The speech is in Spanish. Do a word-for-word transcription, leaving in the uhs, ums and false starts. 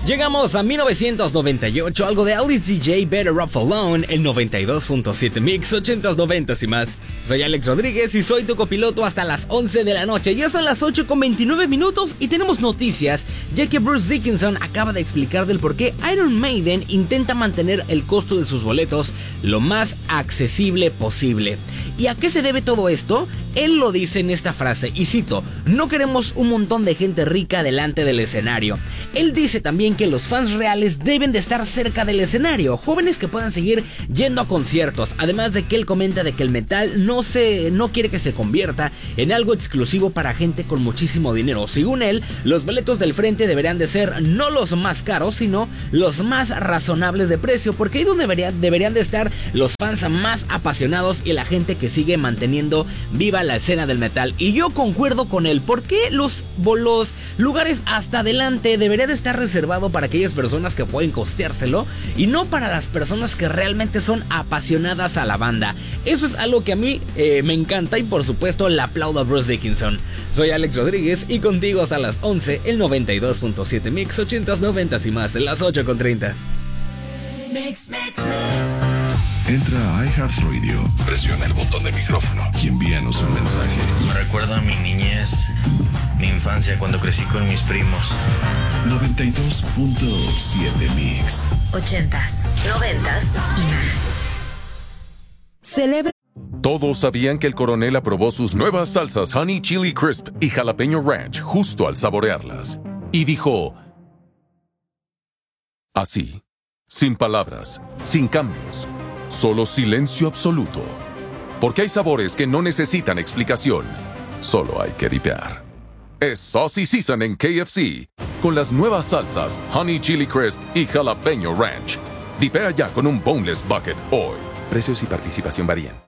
Llegamos a mil novecientos noventa y ocho, algo de Alice D J, Better Off Alone, el noventa y dos punto siete Mix, ochentas, noventas y más. Soy Alex Rodríguez y soy tu copiloto hasta las once de la noche. Ya son las ocho con veintinueve minutos y tenemos noticias, ya que Bruce Dickinson acaba de explicar del por qué Iron Maiden intenta mantener el costo de sus boletos lo más accesible posible. ¿Y a qué se debe todo esto? Él lo dice en esta frase, y cito: no queremos un montón de gente rica delante del escenario. Él dice también que los fans reales deben de estar cerca del escenario, jóvenes que puedan seguir yendo a conciertos, además de que él comenta de que el metal no se, no quiere que se convierta en algo exclusivo para gente con muchísimo dinero. Según él, los boletos del frente deberían de ser no los más caros, sino los más razonables de precio, porque ahí donde debería, deberían de estar los fans más apasionados y la gente que sigue manteniendo viva la escena del metal. Y yo concuerdo con él, porque los, los lugares hasta adelante deberían de estar reservados para aquellas personas que pueden costeárselo y no para las personas que realmente son apasionadas a la banda. Eso es algo que a mí eh, me encanta y por supuesto le aplaudo a Bruce Dickinson. Soy Alex Rodríguez y contigo hasta las once, el noventa y dos punto siete Mix, ochentas, noventas y más, en las ocho con treinta. Mix, mix, mix. Entra a iHeartRadio, presiona el botón de micrófono y envíanos un mensaje. Me recuerda a mi niñez, mi infancia cuando crecí con mis primos. noventa y dos punto siete Mix. Ochentas, noventas y más. Celebra. Todos sabían que el coronel aprobó sus nuevas salsas Honey Chili Crisp y Jalapeño Ranch justo al saborearlas. Y dijo así, sin palabras, sin cambios, solo silencio absoluto. Porque hay sabores que no necesitan explicación, solo hay que dipear. Es Saucy Season en K F C, con las nuevas salsas Honey Chili Crisp y Jalapeño Ranch. Dipea ya con un Boneless Bucket hoy. Precios y participación varían.